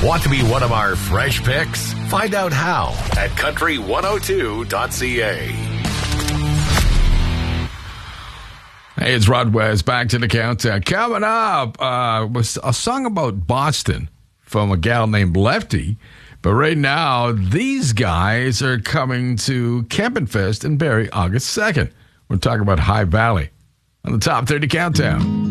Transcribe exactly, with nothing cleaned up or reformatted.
Want to be one of our fresh picks? Find out how at country one oh two dot c a. Hey, it's Rod West. Back to the countdown. Coming up uh, was a song about Boston from a gal named Lefty. But right now, these guys are coming to Camping Fest in Barrie August second. We're talking about High Valley on the Top thirty Countdown.